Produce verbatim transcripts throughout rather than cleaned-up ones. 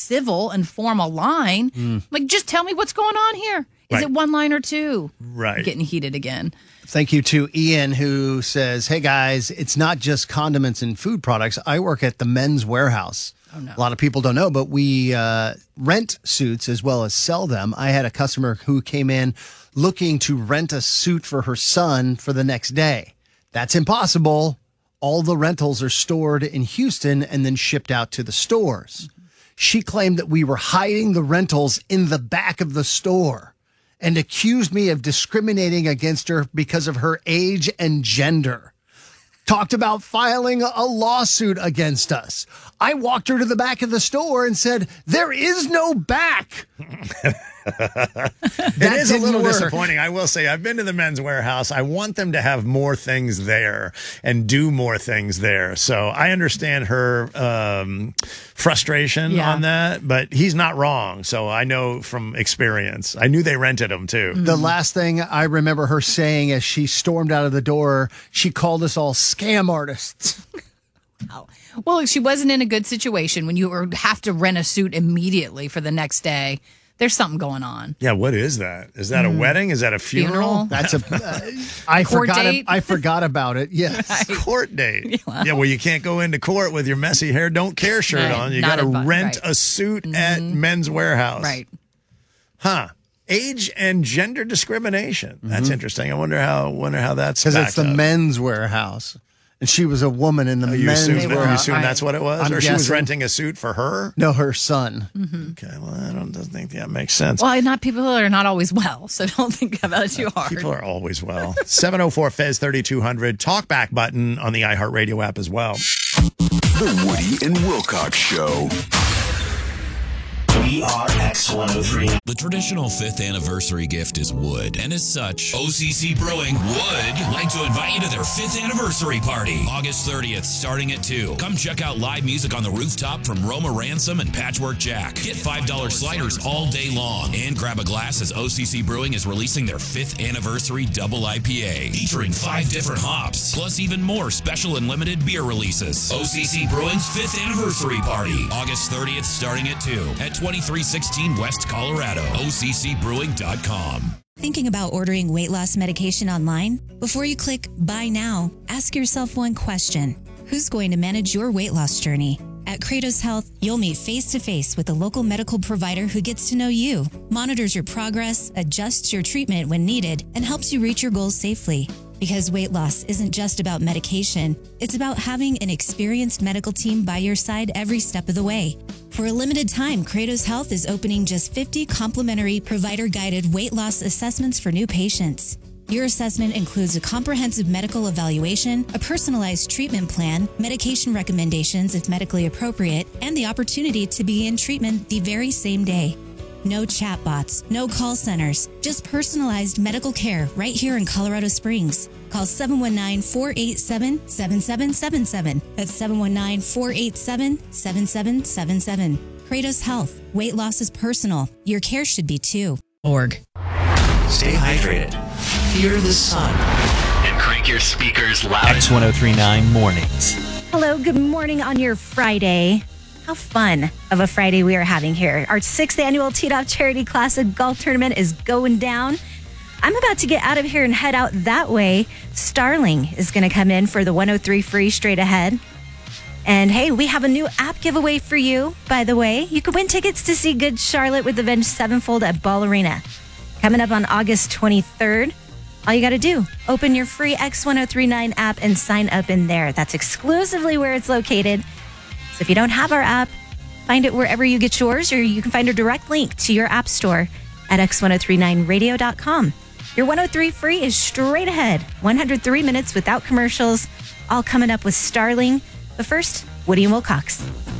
civil and form a line. Mm. Like, just tell me what's going on here. Is right. it one line or two? Right. I'm getting heated again. Thank you to Ian, who says, hey, guys, it's not just condiments and food products. I work at the Men's Warehouse. Oh, no. A lot of people don't know, but we uh, rent suits as well as sell them. I had a customer who came in looking to rent a suit for her son for the next day. That's impossible. All the rentals are stored in Houston and then shipped out to the stores. Mm-hmm. She claimed that we were hiding the rentals in the back of the store and accused me of discriminating against her because of her age and gender. Talked about filing a lawsuit against us. I walked her to the back of the store and said, there is no back. It is a little work. disappointing. I will say, I've been to the Men's Warehouse. I want them to have more things there and do more things there. So I understand her um, frustration yeah. on that, but he's not wrong. So I know from experience. I knew they rented them too. Mm-hmm. The last thing I remember her saying as she stormed out of the door, she called us all scam artists. Wow. Well, she wasn't in a good situation when you were, have to rent a suit immediately for the next day. There's something going on. Yeah, what is that? Is that a mm. wedding? Is that a funeral? funeral? That's a. Uh, I court forgot. Date? I forgot about it. Yes, right. Court date. Yeah. yeah, well, you can't go into court with your messy hair, don't care shirt right. on. You got to rent right. a suit mm-hmm. at Men's Warehouse. Right. Huh. Age and gender discrimination. That's mm-hmm. interesting. I wonder how. Wonder how that's because it's the up. Men's Warehouse. And she was a woman in the oh, you men's assume, warehouse. You assume right. that's what it was? I'm or guessing. She was renting a suit for her? No, her son. Mm-hmm. Okay, well, I don't, don't think that makes sense. Well, not people are not always well, so don't think about it too hard. People are always well. seven oh four Fez thirty-two hundred. Talkback button on the iHeartRadio app as well. The Woody and Wilcox Show. We are X one oh three. The traditional fifth anniversary gift is wood, and as such, O C C Brewing would like to invite you to their fifth anniversary party, August thirtieth, starting at two. Come check out live music on the rooftop from Roma Ransom and Patchwork Jack. Get five dollar sliders all day long, and grab a glass as O C C Brewing is releasing their fifth anniversary double I P A, featuring five different hops, plus even more special and limited beer releases. O C C Brewing's fifth anniversary party, August thirtieth, starting at two at twenty-three sixteen West Colorado. O C C brewing dot com. Thinking about ordering weight loss medication online? Before you click buy now, ask yourself one question. Who's going to manage your weight loss journey? At Kratos Health, you'll meet face-to-face with a local medical provider who gets to know you, monitors your progress, adjusts your treatment when needed, and helps you reach your goals safely. Because weight loss isn't just about medication, it's about having an experienced medical team by your side every step of the way. For a limited time, Kratos Health is opening just fifty complimentary provider-guided weight loss assessments for new patients. Your assessment includes a comprehensive medical evaluation, a personalized treatment plan, medication recommendations if medically appropriate, and the opportunity to begin treatment the very same day. No chatbots, no call centers, just personalized medical care right here in Colorado Springs. Call seven one nine, four eight seven, seven seven seven seven. That's seven one nine, four eight seven, seven seven seven seven. Kratos Health. Weight loss is personal. Your care should be too. Org. Stay hydrated. Fear the sun. And crank your speakers loud. X one oh three point nine Mornings. Hello, good morning on your Friday. How fun of a Friday we are having here. Our sixth annual T-Dop Charity Classic Golf Tournament is going down. I'm about to get out of here and head out that way. Starling is going to come in for the one oh three free straight ahead. And hey, we have a new app giveaway for you, by the way. You could win tickets to see Good Charlotte with Avenged Sevenfold at Ball Arena. Coming up on August twenty-third. All you got to do, open your free X one oh three point nine app and sign up in there. That's exclusively where it's located. So if you don't have our app, find it wherever you get yours, or you can find a direct link to your app store at x ten thirty-nine radio dot com. Your one oh three free is straight ahead. one hundred three minutes without commercials, all coming up with Starling. But first, Woody and Wilcox.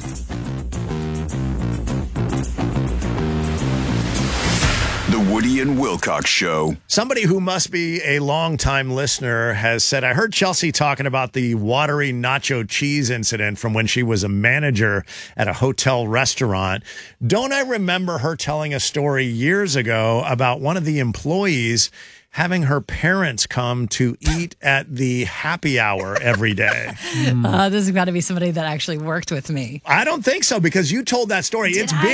The Woody and Wilcox Show. Somebody who must be a longtime listener has said, I heard Chelsea talking about the watery nacho cheese incident from when she was a manager at a hotel restaurant. Don't I remember her telling a story years ago about one of the employees having her parents come to eat at the happy hour every day? Uh, this has got to be somebody that actually worked with me. I don't think so, because you told that story. Did it's I? been